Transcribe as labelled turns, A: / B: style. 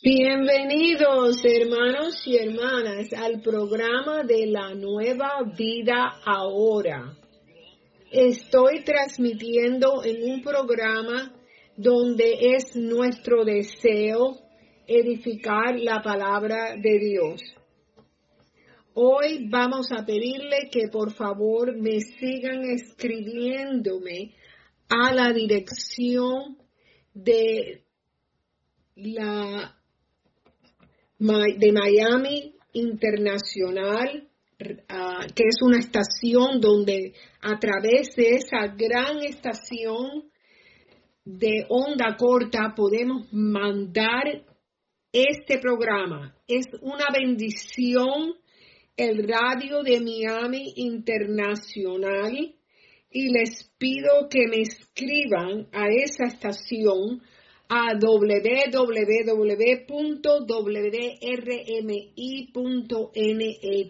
A: Bienvenidos, hermanos y hermanas, al programa de la Nueva Vida Ahora. Estoy transmitiendo en un programa donde es nuestro deseo edificar la palabra de Dios. Hoy vamos a pedirle que por favor me sigan escribiéndome a la dirección de Miami Internacional, que es una estación donde a través de esa gran estación de onda corta podemos mandar este programa. Es una bendición el radio de Miami Internacional y les pido que me escriban a esa estación a www.wrmi.net